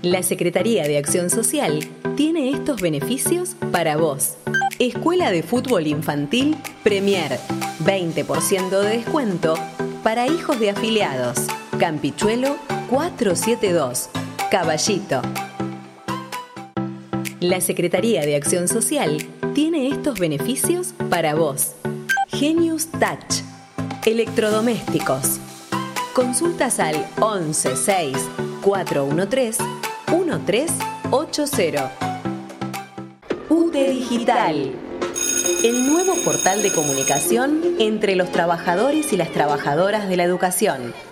La Secretaría de Acción Social tiene estos beneficios para vos. Escuela de Fútbol Infantil Premier, 20% de descuento para hijos de afiliados. Campichuelo 472, Caballito. La Secretaría de Acción Social tiene estos beneficios para vos. Genius Touch, electrodomésticos. Consultas al 11 6 413 1380. UTE Digital, el nuevo portal de comunicación entre los trabajadores y las trabajadoras de la educación.